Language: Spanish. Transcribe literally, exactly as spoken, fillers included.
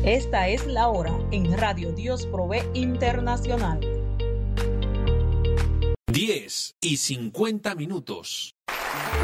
Esta es la hora en Radio Dios Provee Internacional. diez y cincuenta minutos.